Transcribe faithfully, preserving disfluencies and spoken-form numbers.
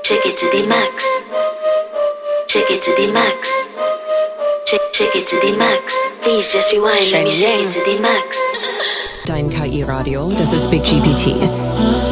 Take it to the max. Take it to the max. Take, take it to the max. Please just rewind. Let me take it to the max. Dein K I-Radio, das ist Big G P T.